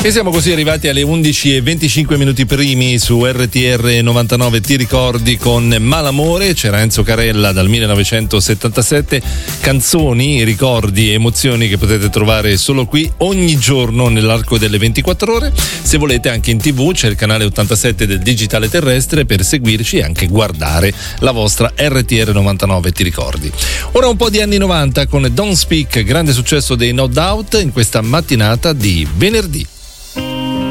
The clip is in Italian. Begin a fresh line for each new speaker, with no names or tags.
E siamo così arrivati alle 11:25 minuti primi su RTR 99 Ti ricordi con Malamore. C'era Enzo Carella dal 1977, canzoni, ricordi, emozioni che potete trovare solo qui ogni giorno nell'arco delle 24 ore. Se volete anche in TV c'è il canale 87 del digitale terrestre per seguirci e anche guardare la vostra RTR 99 Ti ricordi. Ora un po' di anni 90 con Don't Speak, grande successo dei No Doubt in questa mattinata di venerdì.